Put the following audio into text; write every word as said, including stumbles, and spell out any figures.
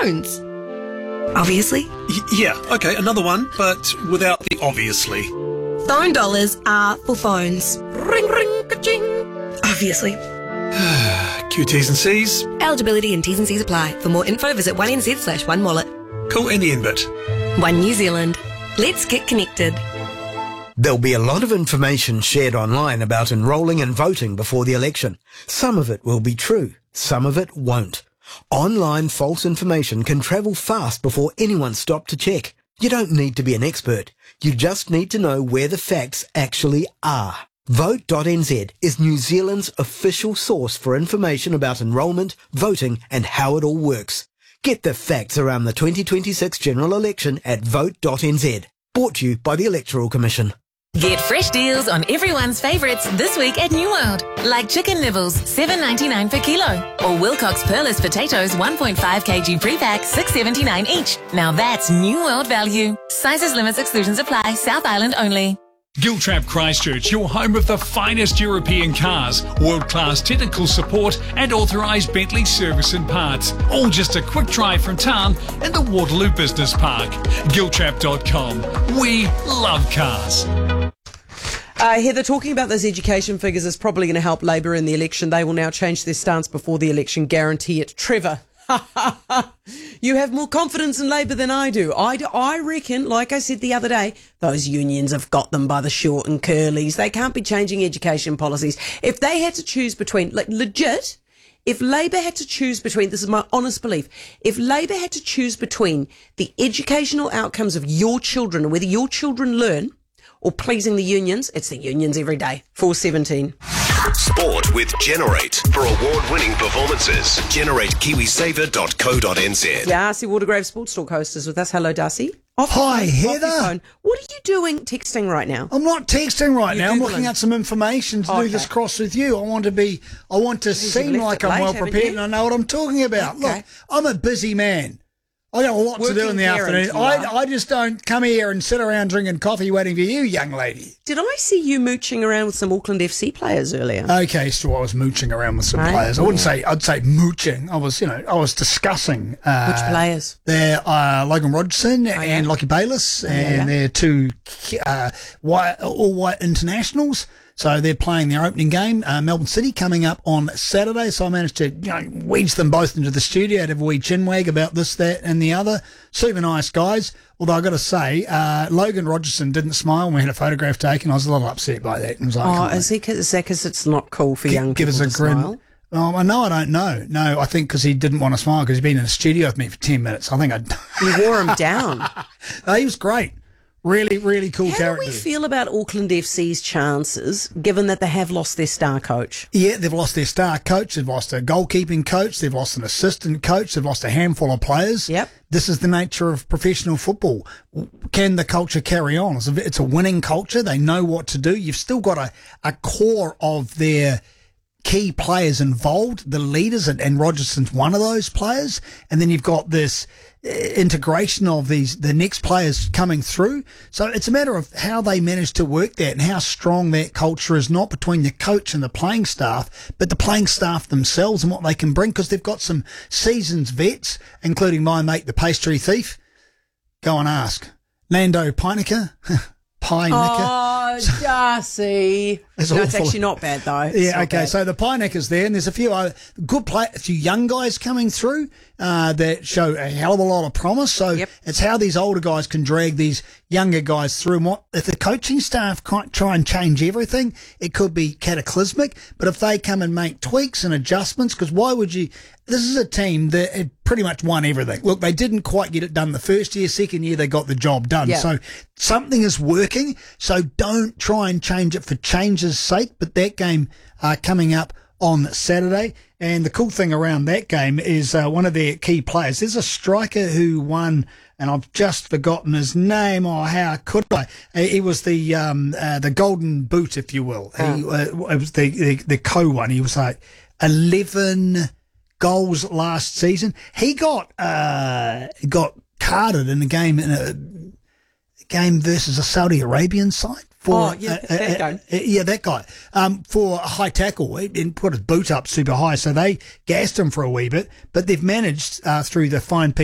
phones. Obviously. Y- yeah, okay, another one, but without the obviously. Phone dollars are for phones. Ring, ring, ka-ching. Obviously. Q T's and C's. Eligibility and T's and C's apply. For more info, visit one N Z slash one wallet. Cool, and the end bit. One New Zealand. Let's get connected. There'll be a lot of information shared online about enrolling and voting before the election. Some of it will be true, some of it won't. Online false information can travel fast before anyone stopped to check. You don't need to be an expert. You just need to know where the facts actually are. Vote dot N Z is New Zealand's official source for information about enrolment, voting and how it all works. Get the facts around the twenty twenty-six general election at vote dot N Z. Brought to you by the Electoral Commission. Get fresh deals on everyone's favourites this week at New World. Like chicken nibbles, seven ninety-nine per kilo. Or Wilcox Perlis potatoes, one point five kilogram pre-pack, six seventy-nine each. Now that's New World value. Sizes, limits, exclusions apply. South Island only. Giltrap Christchurch, your home of the finest European cars, world-class technical support and authorised Bentley service and parts. All just a quick drive from town in the Waterloo Business Park. Giltrap dot com. We love cars. Uh, Heather, talking about those education figures is probably going to help Labour in the election. They will now change their stance before the election, guarantee it. Trevor, you have more confidence in Labour than I do. I, do. I reckon, like I said the other day, those unions have got them by the short and curlies. They can't be changing education policies. If they had to choose between, like legit, if Labour had to choose between, this is my honest belief, if Labour had to choose between the educational outcomes of your children and whether your children learn or pleasing the unions, it's the unions every day. four seventeen. Sport with Generate. For award-winning performances, generate kiwi saver dot co dot n z. Darcy Watergrave, Sports Talk host, is with us. Hello, Darcy. Off Hi, phone, Heather. off your phone. What are you doing texting right now? I'm not texting right You're now. I'm Googling. looking at some information to Okay. do this cross with you. I want to be, I want to seem left like it I'm late, well haven't prepared you? and I know what I'm talking about. Okay. Look, I'm a busy man. I got a lot to do Working in the parent, afternoon. you I, are. I just don't come here and sit around drinking coffee waiting for you, young lady. Did I see you mooching around with some Auckland F C players earlier? Okay, so I was mooching around with some Right. players. I wouldn't say, I'd say mooching. I was, you know, I was discussing. Uh, Which players? They're uh, Logan Rogerson yeah. and Lockie Bayliss, yeah, and yeah. they're two uh, white, all-white internationals. So they're playing their opening game, uh, Melbourne City, coming up on Saturday. So I managed to, you know, wedge them both into the studio to have a wee chinwag about this, that, and the other. Super nice guys. Although I got to say, uh, Logan Rogerson didn't smile when we had a photograph taken. I was a little upset by that. I was like, Oh, "Come is, he, is that because it's not cool for young give people us a to grin. smile? Oh, I know, I don't know. No, I think because he didn't want to smile because he'd been in the studio with me for ten minutes. I think I. You wore him down. No, he was great. Really, really cool How character. do we feel about Auckland F C's chances, given that they have lost their star coach? Yeah, they've lost their star coach, they've lost a goalkeeping coach, they've lost an assistant coach, they've lost a handful of players. Yep. This is the nature of professional football. Can the culture carry on? It's a, it's a winning culture. They know what to do. You've still got a, a core of their key players involved, the leaders, and, and Rogerson's one of those players. And then you've got this uh, integration of these the next players coming through. So it's a matter of how they manage to work that and how strong that culture is, not between the coach and the playing staff, but the playing staff themselves and what they can bring, because they've got some seasoned vets, including my mate, the pastry thief. Go and ask. Nando Pinecker. Pie Oh, Darcy. It's No, it's awful. actually not bad, though. It's Yeah, not okay. bad. So the Pinecker's there, and there's a few other good play, a few young guys coming through uh, that show a hell of a lot of promise. So Yep. it's how these older guys can drag these younger guys through. And what if the coaching staff can't try and change everything? It could be cataclysmic. But if they come and make tweaks and adjustments, because why would you? This is a team that had pretty much won everything. Look, they didn't quite get it done the first year. Second year, they got the job done. Yeah. So something is working. So don't try and change it for change's sake. But that game uh, coming up on Saturday. And the cool thing around that game is uh, one of their key players. There's a striker who won, and I've just forgotten his name. Oh, how could I? Uh, He was the um, uh, the golden boot, if you will. He, uh, it was the, the, the co one. He was like eleven goals last season. He got uh, got carded in a game in a game versus a Saudi Arabian side. For, Oh, yeah, uh, that uh, guy. uh, yeah, that guy. Um, for a high tackle, he didn't put his boot up super high, so they gassed him for a wee bit. But they've managed uh, through the fine people